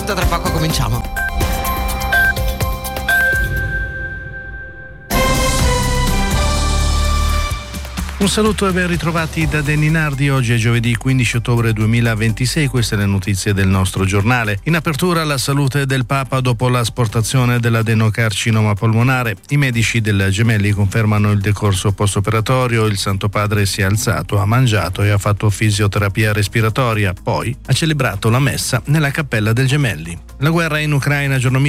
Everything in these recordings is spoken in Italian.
saluto, tra poco cominciamo. Un saluto e ben ritrovati da Danny Nardi. Oggi è giovedì 15 ottobre 2026, queste le notizie del nostro giornale. In apertura la salute del Papa dopo l'asportazione dell'adenocarcinoma polmonare. I medici del Gemelli confermano il decorso post-operatorio, il Santo Padre si è alzato, ha mangiato e ha fatto fisioterapia respiratoria, poi ha celebrato la messa nella cappella del Gemelli. La guerra in Ucraina, giorno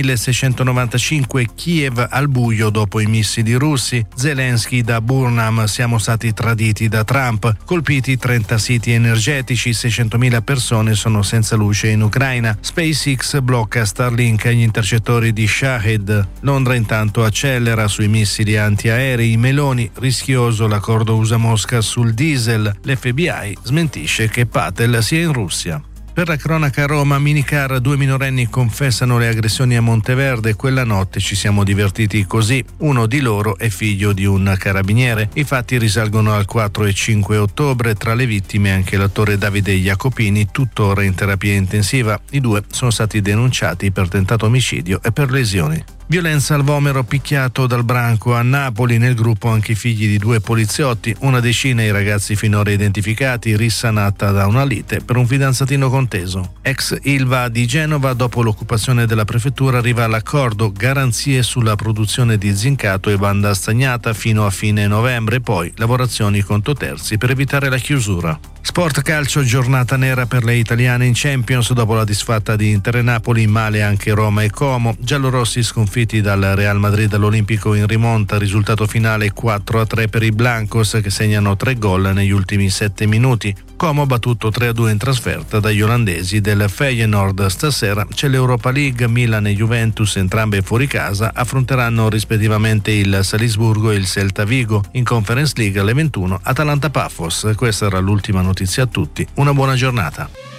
1695, Kiev al buio dopo i missili russi, Zelensky da Burnham, siamo stati traditi da Trump, colpiti 30 siti energetici, 600.000 persone sono senza luce in Ucraina, SpaceX blocca Starlink agli intercettori di Shahed, Londra intanto accelera sui missili antiaerei, Meloni, rischioso l'accordo USA-Mosca sul diesel, l'FBI smentisce che Patel sia in Russia. Per la cronaca a Roma, minicar, 2 minorenni confessano le aggressioni a Monteverde. Quella notte ci siamo divertiti così. Uno di loro è figlio di un carabiniere. I fatti risalgono al 4 e 5 ottobre. Tra le vittime anche l'attore Davide Jacopini, tuttora in terapia intensiva. I due sono stati denunciati per tentato omicidio e per lesioni. Violenza al Vomero, picchiato dal branco a Napoli, nel gruppo anche i figli di 2 poliziotti, una decina i ragazzi finora identificati, rissa nata da una lite per un fidanzatino conteso. Ex Ilva di Genova, dopo l'occupazione della prefettura arriva all'accordo, garanzie sulla produzione di zincato e banda stagnata fino a fine novembre, poi lavorazioni conto terzi per evitare la chiusura. Sport calcio, giornata nera per le italiane in Champions dopo la disfatta di Inter e Napoli, male anche Roma e Como, giallorossi sconfitti dal Real Madrid all'Olimpico in rimonta, risultato finale 4-3 per i Blancos che segnano 3 gol negli ultimi 7 minuti. Como battuto 3-2 in trasferta dagli olandesi del Feyenoord. Stasera c'è l'Europa League, Milan e Juventus, entrambe fuori casa, affronteranno rispettivamente il Salisburgo e il Celta Vigo. In Conference League alle 21 Atalanta Paphos. Questa era l'ultima notizia a tutti. Una buona giornata.